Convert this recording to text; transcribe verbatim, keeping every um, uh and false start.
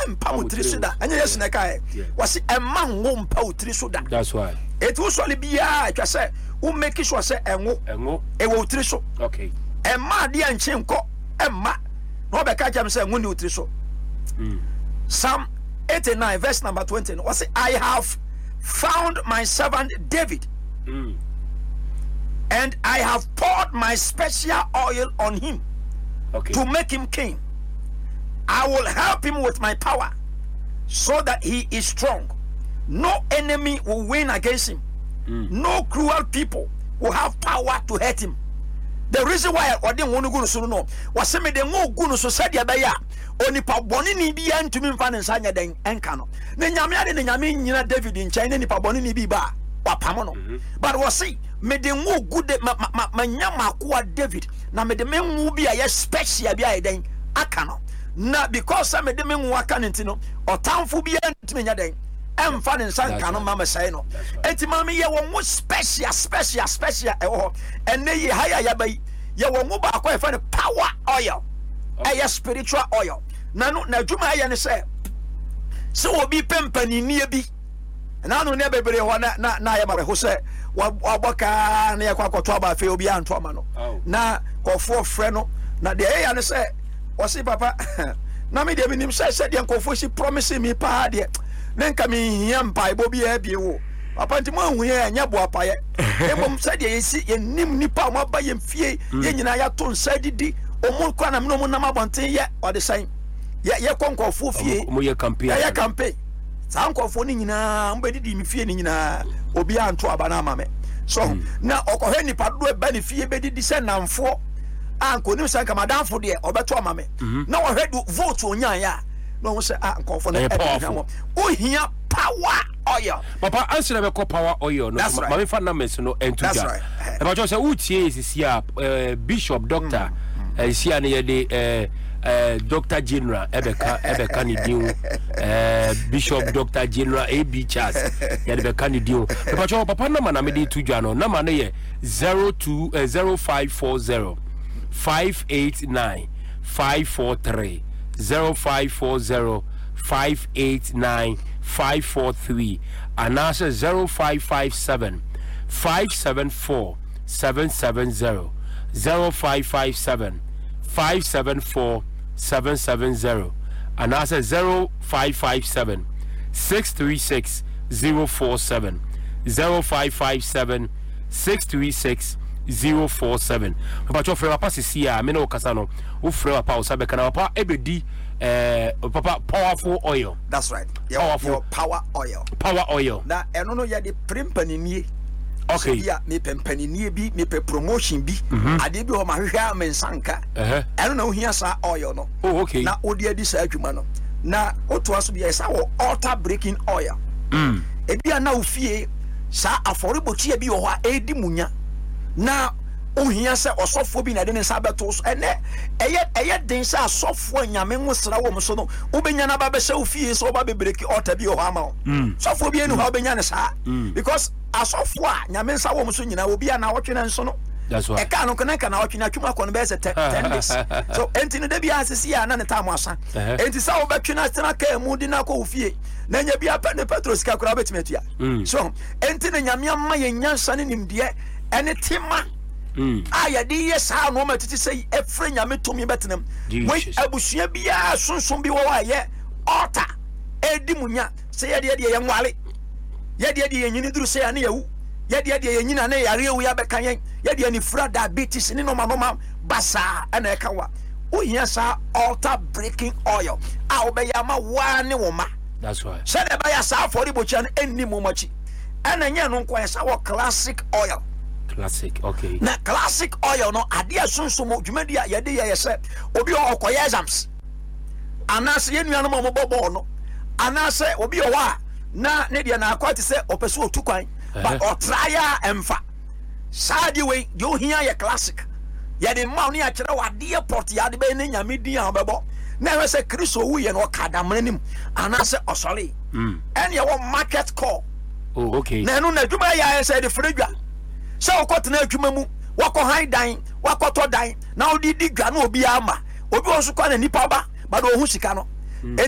mpa mutiri so da anya Yesu na kai wasi emma ngo mpa utiri so da. That's why it was only bia twa say wo make sure say enwo enwo e wo utiri so. Okay emma de anche nko emma no be ka jam say enwo ni utiri so. mm. Psalm eighty-nine verse number twenty was I have found my servant David mm. and I have poured my special oil on him okay. to make him king. I will help him with my power so that he is strong. No enemy will win against him. Mm. No cruel people will have power to hurt him. The reason why I didn't want to go to Suno was some of the more good so said Yabaya only Paboni Nibian to me fan and Sanya then Encano. Then Yamia and Yamin David in China, Paboni Nibiba or Pamono. But was see, made the more good Manyama David. Now made the men will be a special then Akano. Not because some of the men were canintino or town for be to me then. I'm fan and San Cano Mama Sano. And Mammy, you want special, special, special, and then you hire Yabai. You want move back find a power oil, a spiritual oil. Nano, now Juma and say, so will be pimpany near be. And I don't never be one na Nayama who say, Wabaka near Quacotoba, Phobia and Tomano. Now, call for Freno. Now the A and say, was it Papa? Nami David himself said, Uncle Fushi promising me pa dear. Then come in here, by Bobby Abbey. Upon the moon, we are Yabua Paya. Emom said, you see, a nim nipa, my by him fee, yen I ton said it, or more quanam no monamabantin yet, or the same. Yet, ya conquer full fee, Moya campaign, ya campaign. Some call for Nina, but did me feeling in a Obia and Tuabanama. So now, Okoheni Padu benefit, but descend and four. Uncle Nusanka, Madame for the Obertomame. Now I heard vote on Yaya. No say uncle for the oh here power oil. Papa answer the power oil. No, my fan numbers no and to that's right. About just a wood is here, Bishop Doctor, see near the Doctor General Ebeka Ebeka Nidio, Bishop Doctor General A B Charles, Ebeka Nidio. But your papa number na me di two jano. Number na ye zero two zero five four zero five eight nine five four three. Zero five four zero five eight nine five four three and answer zero five five seven five seven four seven seven zero zero five five seven five seven four seven seven zero and answer zero five five seven six three six zero four seven zero five five seven six three six zero four seven. Papa chofre papa sisi a me no kasa no wo frɛ papa o sabe kana papa ebedi eh papa powerful oil. That's right. Your, powerful your power oil. Power oil. Na eno no ya de primpani nie. Okay. So ya me pempani nie bi me pe promotion bi ade bi o ma hwehwa me nsanka. Eh. Eno na ohia sa oil no. Oh okay. Na odi adi sa adwuma no. Na oto aso bi ya sa wo altar breaking oil. Mm. Ebi na ofie sa aforibochi ebi wo ha edi munya. Na ohia se osofo bi na de ne sabeto so ene eye eye den se asofo nyame nwosra wo so no obenya na ba be se ofie so ba be break altar bi o ha ma o sofo bi enu ha obenya ne sa because asofo a nyame nsa wo so nyina obi a na wotwe ne nso no that's why e ka no kana kana wotwe na twuma ko no be se ten days so enti no de bi asisi a na ne time asa enti sa wo betwe na tena ka mu di na ko ofie na nya bi apa ne petros ka kura betmetua so enti ne nyame amma ye nyansa ne nimde ene tema mm aya di yes ha no matiti say efre nyame tomi betenem we abusua bia sonson bi wo wa ye altar edi munya say ye de de ye nwale ye de de ye nyini duru say ane yawu ye de de ye nyina na yare ewu ya bekan ye ye de ni fra diabetes ni no ma no ma basa ana eka wa o hia sa altar breaking oil a obeya ma wa ne wo ma that's why say de ba ya sa for ribochi an enni mo machi ana nya no nkwa sa wo classic oil. Classic, okay. Na classic oil no adia sunsumo dwumadi a yede ye se obi okoye exams anase ye nuanu mo bobo no anase obi o wa na ne dia na akwati se opeso otukwan but otraya emfa sadi we yo hia ye classic ye de ma no ya kire wade port ya de be ne nyame din a bebo na we se kristo wu ye no kadamranim anase osole mm en ye wo market call oh okay na no na dwuma ya se de fredwa so okotena adwuma mu wakọ han dan wakoto dan na odidi gwa na obi ama obi onso kwa na nipa ba ba do hu sika no